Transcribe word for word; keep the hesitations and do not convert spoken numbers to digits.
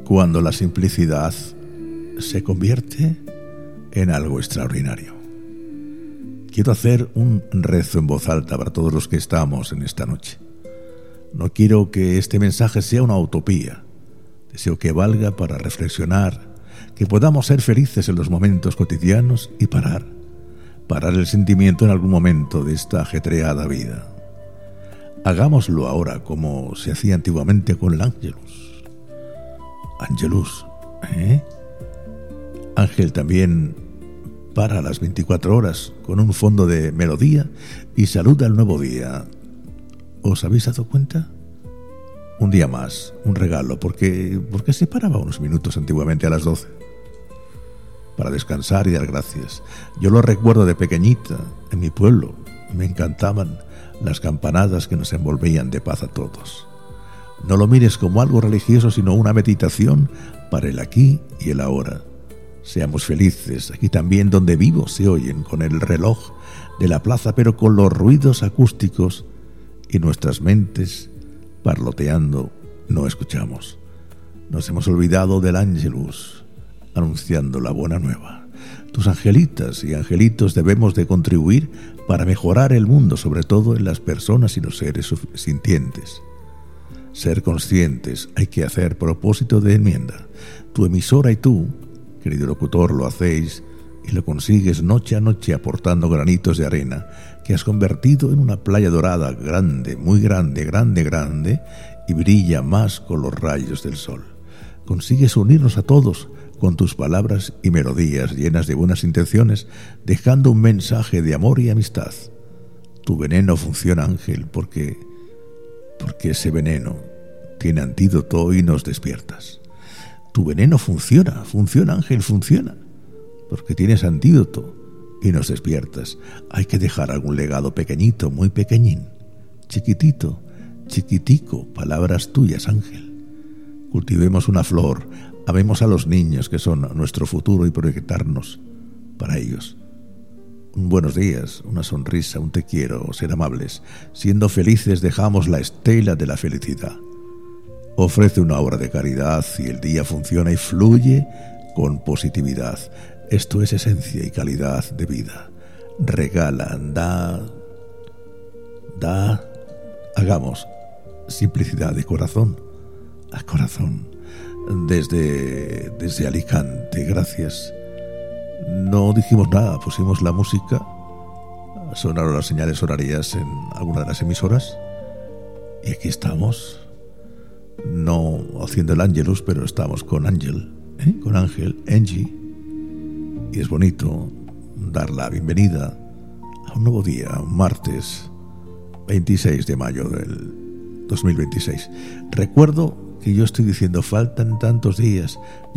cuando la simplicidad se convierte en algo extraordinario. Quiero hacer un rezo en voz alta para todos los que estamos en esta noche. No quiero que este mensaje sea una utopía. Deseo que valga para reflexionar, que podamos ser felices en los momentos cotidianos y parar, parar el sentimiento en algún momento de esta ajetreada vida. Hagámoslo ahora como se hacía antiguamente con el Ángelus. Ángelus, ¿eh? Ángel también para las veinticuatro horas con un fondo de melodía y saluda el nuevo día. ¿Os habéis dado cuenta? Un día más, un regalo, porque, porque se paraba unos minutos antiguamente a las doce para descansar y dar gracias. Yo lo recuerdo de pequeñita, en mi pueblo. Me encantaban las campanadas que nos envolvían de paz a todos. No lo mires como algo religioso, sino una meditación para el aquí y el ahora. Seamos felices. Aquí también donde vivo se oyen con el reloj de la plaza, pero con los ruidos acústicos y nuestras mentes parloteando no escuchamos. Nos hemos olvidado del Ángelus anunciando la buena nueva. Tus angelitas y angelitos debemos de contribuir para mejorar el mundo, sobre todo en las personas y los seres sintientes. Ser conscientes, hay que hacer propósito de enmienda. Tu emisora y tú, querido locutor, lo hacéis y lo consigues noche a noche aportando granitos de arena que has convertido en una playa dorada grande, muy grande, grande, grande y brilla más con los rayos del sol. Consigues unirnos a todos con tus palabras y melodías llenas de buenas intenciones, dejando un mensaje de amor y amistad. Tu veneno funciona, Ángel, porque, porque ese veneno tiene antídoto y nos despiertas. Tu veneno funciona, funciona, Ángel, funciona, porque tienes antídoto y nos despiertas. Hay que dejar algún legado pequeñito, muy pequeñín, chiquitito, chiquitico, palabras tuyas, Ángel. Cultivemos una flor, amemos a los niños que son nuestro futuro y proyectarnos para ellos. Un buenos días, una sonrisa, un te quiero, ser amables. Siendo felices dejamos la estela de la felicidad. Ofrece una obra de caridad y el día funciona y fluye con positividad. Esto es esencia y calidad de vida. Regala, da, da, hagamos simplicidad de corazón a corazón. Desde, desde Alicante, gracias. No dijimos nada, pusimos la música, sonaron las señales horarias en alguna de las emisoras y aquí estamos, no haciendo el Ángelus, pero estamos con Ángel, ¿eh? con Ángel, Angie, y es bonito dar la bienvenida a un nuevo día, un martes veintiséis de mayo del dos mil veintiséis. Recuerdo que yo estoy diciendo faltan tantos días.